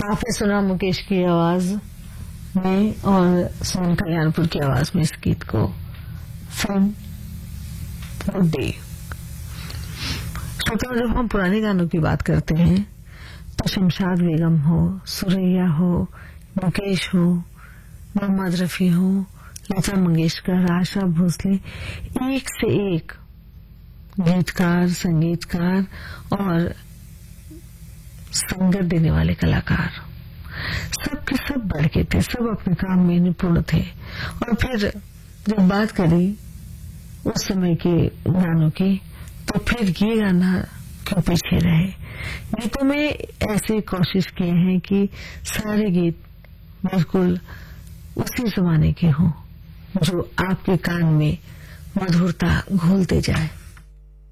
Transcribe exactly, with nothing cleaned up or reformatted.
आपने सुना मुकेश की आवाज में और सुमन कल्याणपुर की आवाज में इस गीत को, फिल्म गुड डे। श्रोताओं, जब हम पुराने गानों की बात करते हैं तो शमशाद बेगम हो, सुरैया हो, मुकेश हो, मोहम्मद रफी हो, लता मंगेशकर, आशा भोसले, एक से एक गीतकार, संगीतकार और संगत देने वाले कलाकार, सब के सब बढ़ के थे, सब अपने काम में निपुण थे। और फिर जब बात करी उस समय के गानों की, तो फिर ये गाना क्यों पीछे रहे। गीतों में ऐसे कोशिश किए हैं कि सारे गीत बिल्कुल उसी जमाने के हों जो आपके कान में मधुरता घोलते जाए।